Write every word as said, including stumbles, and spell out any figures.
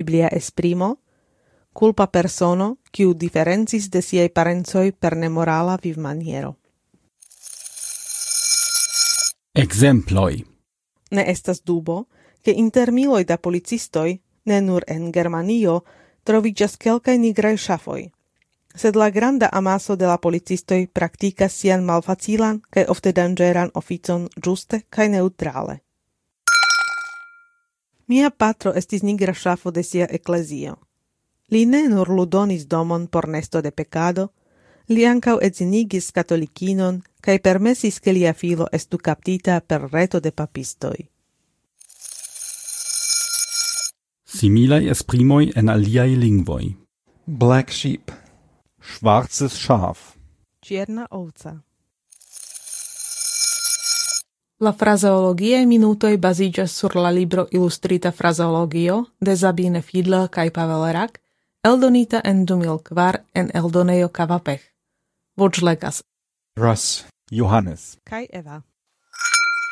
biblia esprimo, culpa persono, kiu differencis de siei parenzoi per nemorala vivmaniero. Exemploi. Ne estas dubo, che inter miloi da policistoi, ne nur en Germanio, trovigas kelkaj nigraj ŝafoj. Sed la granda amaso de la policistoi praktikas sian malfacilan kaj ofte danĝeran oficon ĝuste kaj neutrale. Mia patro estis nigra ŝafo de sia eklezio. Li ne nur ludonis domon por nesto de pekado, li ankaŭ edzinigis katolikinon kaj permesis ke lia filo estu kaptita per reto de papistoj. Similai esprimoi en aliai lingvoi. Black sheep. Schwarzes Schaf. Čierna ovca. La frazeologiae minutoj baziĝas sur la libro Ilustrita frazeologio de Sabine Fiedler kaj Pavel Rak, eldonita en du mil kvar en eldonejo Kavapech. Voĉlegas Russ Johannes. kaj Eva.